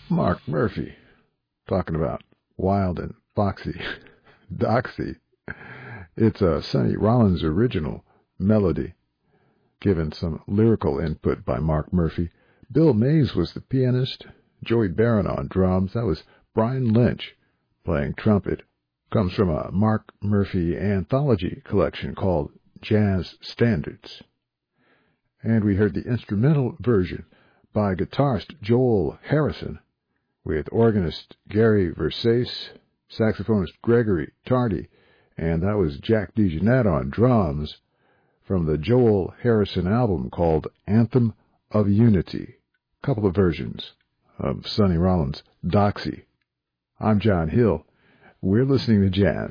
Mark Murphy, talking about Wild and Foxy. Doxy. It's a Sonny Rollins original melody, given some lyrical input by Mark Murphy. Bill Mays was the pianist, Joey Barron on drums. That was Brian Lynch playing trumpet. Comes from a Mark Murphy anthology collection called Jazz Standards. And we heard the instrumental version by guitarist Joel Harrison with organist Gary Versace, saxophonist Gregory Tardy, and that was Jack DeJohnette on drums from the Joel Harrison album called Anthem of Unity. A couple of versions of Sonny Rollins' Doxy. I'm John Hill. We're listening to jazz.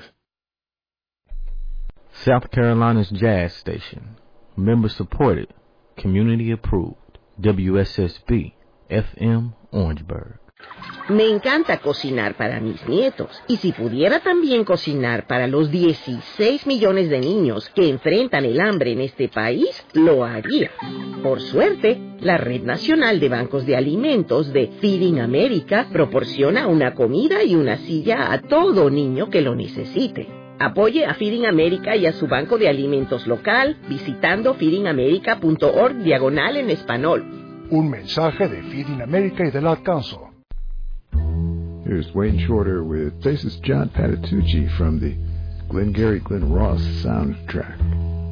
South Carolina's jazz station. Member supported. Community approved. WSSB FM Orangeburg. Me encanta cocinar para mis nietos, y si pudiera también cocinar para los 16 millones de niños que enfrentan el hambre en este país, lo haría. Por suerte, la Red Nacional de Bancos de Alimentos de Feeding America proporciona una comida y una silla a todo niño que lo necesite. Apoye a Feeding America y a su banco de alimentos local visitando feedingamerica.org en español. Un mensaje de Feeding America y del Ad Council. Here's Wayne Shorter with Faces John Patitucci from the Glengarry Glen Ross soundtrack.